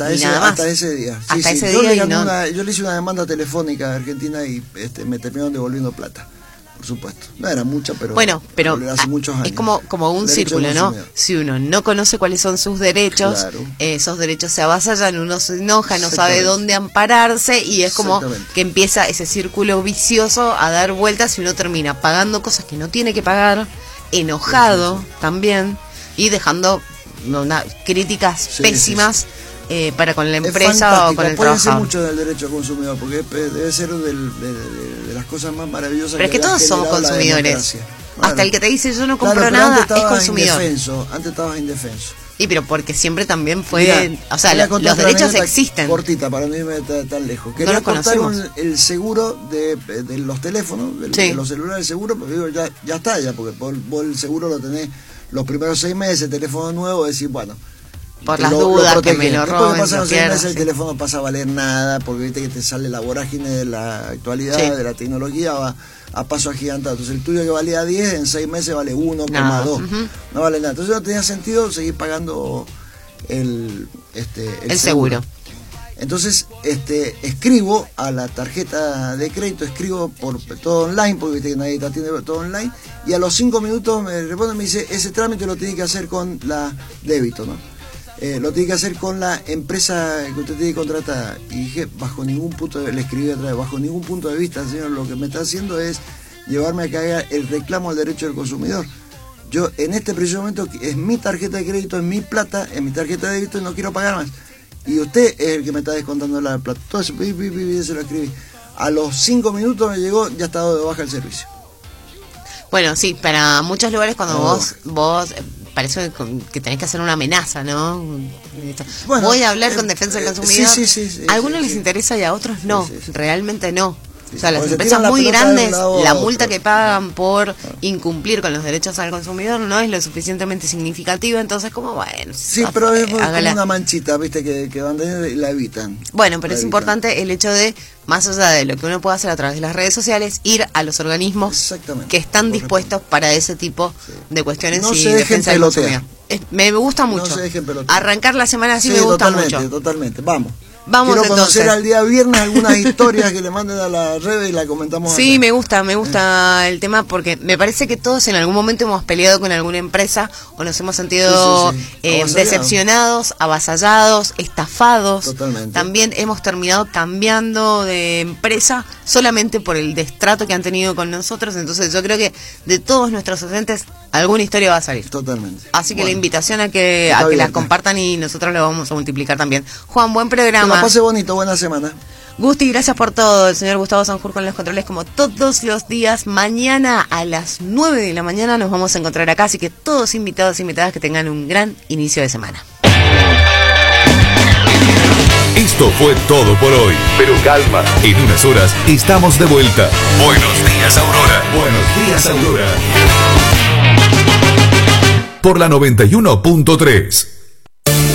hasta ese día. Hasta ese día yo le hice una demanda telefónica a Argentina y me terminaron devolviendo plata. Por supuesto. No era mucha, pero hace muchos años. Es como un círculo, ¿no? Si uno no conoce cuáles son sus derechos, claro, esos derechos se avasallan, uno se enoja, no sabe dónde ampararse y es como que empieza ese círculo vicioso a dar vueltas y uno termina pagando cosas que no tiene que pagar, enojado también y dejando críticas pésimas para con la empresa o con el trabajador. Mucho del derecho al consumidor, porque debe ser de las cosas más maravillosas. Pero es que todos somos consumidores. Hasta el que te dice yo no compro nada es consumidor. Antes estabas indefenso. Y pero porque siempre también fue... los derechos existen. Cortita, para mí me está tan lejos. Quería cortar el seguro de los teléfonos, de los celulares, seguro, pero digo, ya está, porque vos el seguro lo tenés los primeros 6 meses, teléfono nuevo, decís, bueno... Por las dudas que me lo roben, pasan los 6 meses, el teléfono pasa a valer nada, porque viste que te sale la vorágine de la actualidad, de la tecnología, va a paso agigantado. Entonces el tuyo que valía 10, en 6 meses vale 1,2. No vale nada. Entonces no tenía sentido seguir pagando el seguro. Entonces escribo a la tarjeta de crédito, escribo por todo online, porque viste que nadie te atiende todo online, y a los 5 minutos me responde y me dice, ese trámite lo tiene que hacer con la débito, ¿no? Lo tiene que hacer con la empresa que usted tiene contratada. Y dije, le escribí otra vez, bajo ningún punto de vista, señor, lo que me está haciendo es llevarme a que haga el reclamo al derecho del consumidor. Yo en este preciso momento es mi tarjeta de crédito, es mi plata, es mi tarjeta de débito y no quiero pagar más. Y usted es el que me está descontando la plata. Todo eso, se lo escribí. A los 5 minutos me llegó, ya estaba de baja el servicio. Bueno, sí, para muchos lugares cuando vos parece que tenés que hacer una amenaza, ¿no? Bueno, voy a hablar con defensa del consumidor. Sí, a algunos les interesa y a otros no, realmente no. O sea, las empresas muy grandes, la multa que pagan por incumplir con los derechos al consumidor no es lo suficientemente significativa, entonces como bueno... Sí, pero es como una manchita, viste, que van teniendo y la evitan. Bueno, pero es importante el hecho de, más allá de lo que uno puede hacer a través de las redes sociales, ir a los organismos que están dispuestos para ese tipo de cuestiones y defensa del consumidor. Me gusta mucho. No se dejen pelotear. Arrancar la semana así me gusta mucho. Totalmente, vamos. Quiero conocer al día viernes algunas historias que le manden a la red y la comentamos. Sí, acá. me gusta el tema porque me parece que todos en algún momento hemos peleado con alguna empresa o nos hemos sentido decepcionados, avasallados, estafados. Totalmente. También hemos terminado cambiando de empresa solamente por el destrato que han tenido con nosotros. Entonces yo creo que de todos nuestros oyentes alguna historia va a salir. Totalmente. Así que la invitación a que la compartan y nosotros la vamos a multiplicar también. Juan, buen programa. Que la pase bonito, buena semana. Gusti, gracias por todo. El señor Gustavo Sanjur con los controles como todos los días. Mañana a las 9 de la mañana nos vamos a encontrar acá, así que todos invitados e invitadas que tengan un gran inicio de semana. Esto fue todo por hoy. Pero calma, en unas horas estamos de vuelta. Buenos días, Aurora. Buenos días, Aurora. Por la 91.3.